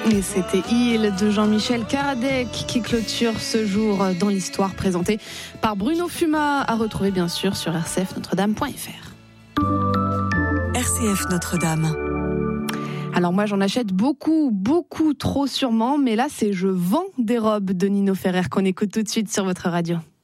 Et c'était Il de Jean-Michel Karadec qui clôture ce jour dans l'histoire présentée par Bruno Fumat, à retrouver bien sûr sur rcfnotredame.fr. RCF Notre-Dame. Alors moi j'en achète beaucoup trop sûrement, mais là c'est Je vends des robes de Nino Ferrer qu'on écoute tout de suite sur votre radio.